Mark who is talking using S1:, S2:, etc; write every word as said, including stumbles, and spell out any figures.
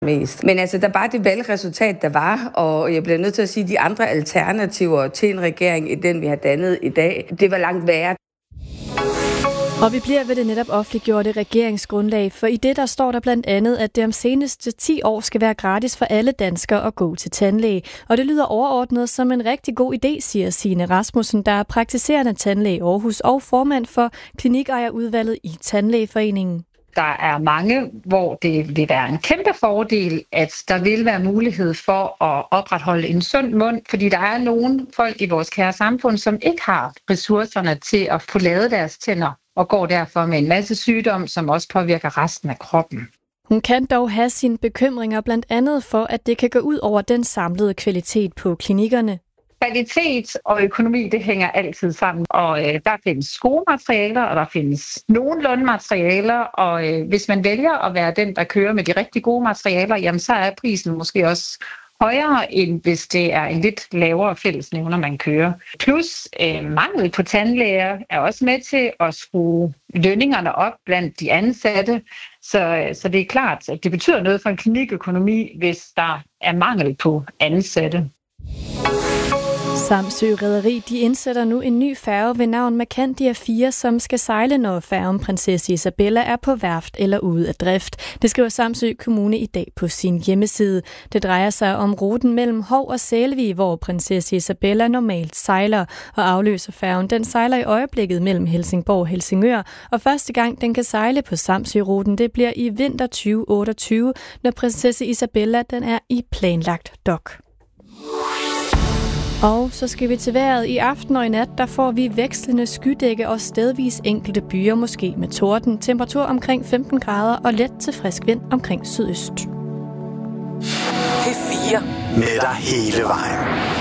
S1: mest. Men altså, der var det valgresultat, der var, og jeg bliver nødt til at sige, at de andre alternativer til en regering, i den vi har dannet i dag, det var langt værre.
S2: Og vi bliver ved det netop offentliggjorte regeringsgrundlag, for i det der står der blandt andet, at det om seneste ti år skal være gratis for alle danskere at gå til tandlæge. Og det lyder overordnet som en rigtig god idé, siger Signe Rasmussen, der er praktiserende tandlæge i Aarhus og formand for Klinikejerudvalget i Tandlægeforeningen.
S3: Der er mange, hvor det vil være en kæmpe fordel, at der vil være mulighed for at opretholde en sund mund, fordi der er nogle folk i vores kære samfund, som ikke har ressourcerne til at få lavet deres tænder, og går derfor med en masse sygdom, som også påvirker resten af kroppen.
S2: Hun kan dog have sine bekymringer blandt andet for, at det kan gå ud over den samlede kvalitet på klinikkerne.
S3: Kvalitet og økonomi, det hænger altid sammen, og øh, der findes gode materialer, og der findes nogenlunde materialer, og øh, hvis man vælger at være den, der kører med de rigtig gode materialer, jamen så er prisen måske også højere, end hvis det er en lidt lavere fællesnævner, man kører. Plus øh, mangel på tandlæger er også med til at skrue lønningerne op blandt de ansatte, så, så det er klart, at det betyder noget for en klinikøkonomi, hvis der er mangel på ansatte.
S2: Samsø Rederi, de indsætter nu en ny færge ved navn Macandia fire, som skal sejle, når færgen Prinsesse Isabella er på værft eller ude af drift. Det skriver Samsø Kommune i dag på sin hjemmeside. Det drejer sig om ruten mellem Hov og Sælvig, hvor Prinsesse Isabella normalt sejler, og afløser færgen. Den sejler i øjeblikket mellem Helsingborg og Helsingør, og første gang den kan sejle på Samsø-ruten, det bliver i vinter tyve otteogtyve, når Prinsesse Isabella den er i planlagt dok. Og så skal vi til vejret. I aften og i nat, der får vi vekslende skydække og stedvis enkelte byer, måske med torden. Temperatur omkring femten grader og let til frisk vind omkring sydøst.
S4: P fire med dig hele vejen.